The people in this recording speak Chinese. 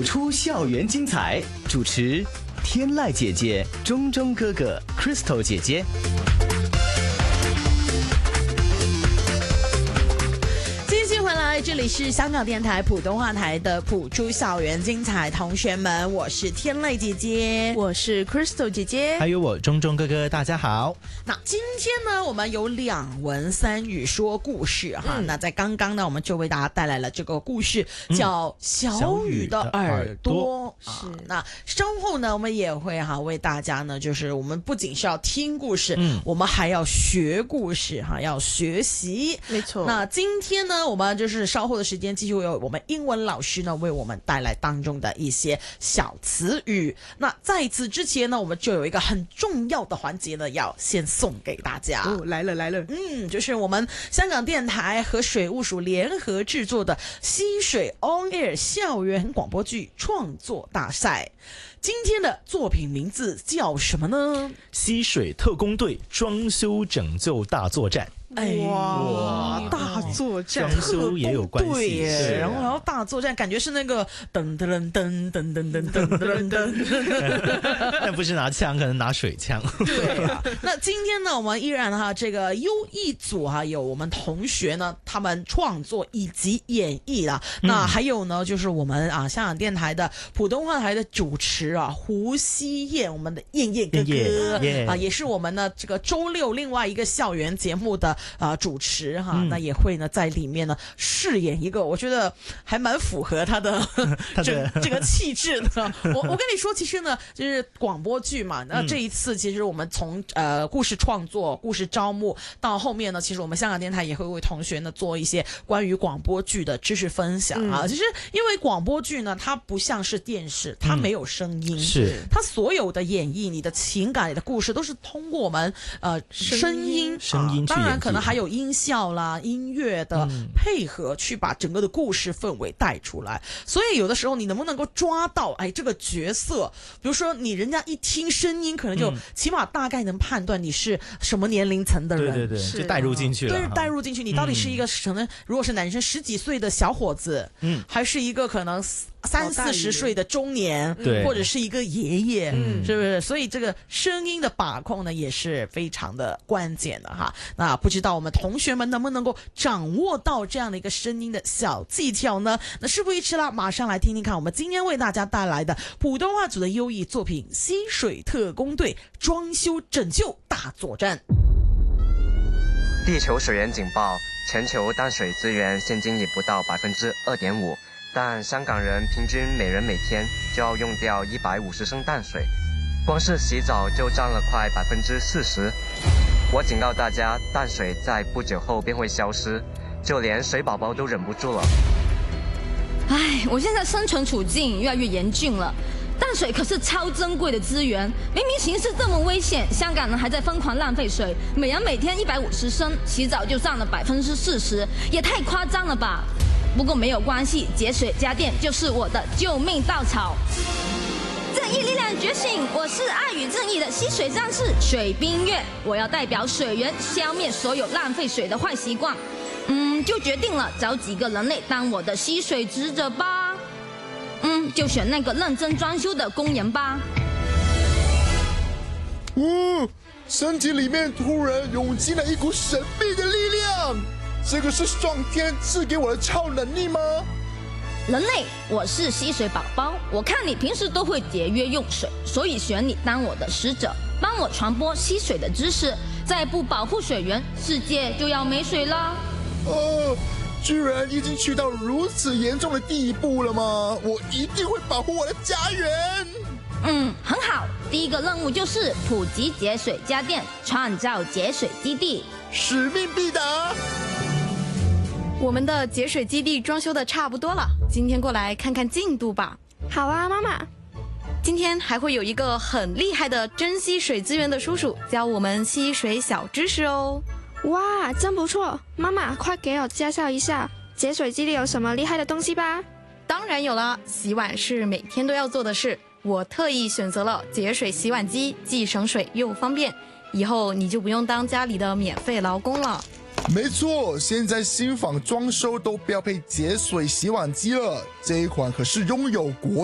出校园精彩，主持天籁姐姐、钟钟哥哥、Crystal 姐姐。 这里是香港电台普通话台的普出校园精彩，同学们，我是天籁姐姐， 我是 Crystal 姐姐， 还有我钟钟哥哥，大家好。 那今天呢，我们有两文三语说故事哈。那在刚刚呢，我们就为大家带来了这个故事，叫小雨的耳朵。是，那稍后呢，我们也会为大家呢，就是我们不仅是要听故事，我们还要学故事要学习。 没错。 那今天呢，我们就是稍后的时间继续会有我们英文老师呢为我们带来当中的一些小词语。那在此之前呢，我们就有一个很重要的环节呢，要先送给大家。 来了， 就是我们香港电台和水务署联合制作的溪水 On Air 校园广播剧创作大赛。今天的作品名字叫什么呢？ 溪水特工队装修拯救大作战。 哇，大作战， 装修也有关系， 对耶，然后大作战，感觉是那个噔噔噔噔噔噔噔噔噔， 但不是拿枪，可能拿水枪。 对啊，那今天呢，我们依然这个优艺组有我们同学呢，他们创作以及演绎啦。那还有呢，就是我们香港电台的普通话台的主持胡希燕，我们的燕燕哥哥也是我们呢这个周六另外一个校园节目的主持那也会呢在里面呢饰演一个我觉得还蛮符合他的这个气质的。我跟你说，其实呢就是广播剧嘛，那这一次其实我们从故事创作、故事招募到后面呢，其实我们香港电台也会为同学呢做一些关于广播剧的知识分享其实因为广播剧呢，它不像是电视，它没有声音， 是它所有的演绎、你的情感、你的故事都是通过我们声音当然可能还有音效啦、音乐的配合去把整个的故事氛围带出来。所以有的时候你能不能够抓到这个角色，比如说人家一听声音可能就起码大概能判断你是什么年龄层的人， 对，就带入进去了。 对，带入进去，你到底是一个可能如果是男生10几岁的小伙子，还是一个可能30-40岁的中年，或者是一个爷爷，是不是？所以这个声音的把控呢，也是非常的关键的那不知道我们同学们能不能够掌握到这样的一个声音的小技巧呢？那事不宜迟了，马上来听听看我们今天为大家带来的普通话组的优异作品《溪水特工队装修拯救大作战》。 地球水源警报，全球淡水资源现今已不到2.5%，但香港人平均每人每天就要用掉150升淡水，光是洗澡就占了快40%。我警告大家，淡水在不久后便会消失，就连水宝宝都忍不住了。 我现在生存处境越来越严峻了。淡水可是超珍贵的资源，明明形势这么危险，香港人还在疯狂浪费水，每人每天150升，洗澡就占了40%，也太夸张了吧？不过没有关系，节水家电就是我的救命稻草。正义力量觉醒，我是爱与正义的溪水战士水冰月，我要代表水源消灭所有浪费水的坏习惯。就决定了，找几个人类当我的溪水使者吧。就选那个认真装修的工人吧。 身体里面突然涌进了一股神秘的力量，这个是上天赐给我的超能力吗？ 人类，我是溪水宝宝，我看你平时都会节约用水，所以选你当我的使者，帮我传播溪水的知识。再不保护水源，世界就要没水啦。 居然已经去到如此严重的地步了吗？我一定会保护我的家园。 很好，第一个任务就是普及节水家电，创造节水基地， 使命必达。 我们的节水基地装修的差不多了，今天过来看看进度吧。 好啊，妈妈。 今天还会有一个很厉害的珍惜水资源的叔叔教我们吸水小知识哦。 哇，真不错！妈妈，快给我介绍一下节水基地有什么厉害的东西吧。 当然有了，洗碗是每天都要做的事，我特意选择了节水洗碗机，既省水又方便，以后你就不用当家里的免费劳工了。 没错，现在新房装修都标配节水洗碗机了，这一款可是拥有国